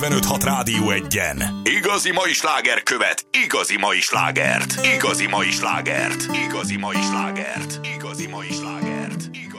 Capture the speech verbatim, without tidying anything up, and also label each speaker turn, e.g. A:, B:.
A: kilencvenöt hat Rádió egyen. Igazi mai sláger követ, igazi mai slágert. Igazi mai slágert. Igazi mai slágert. Igazi mai slágert.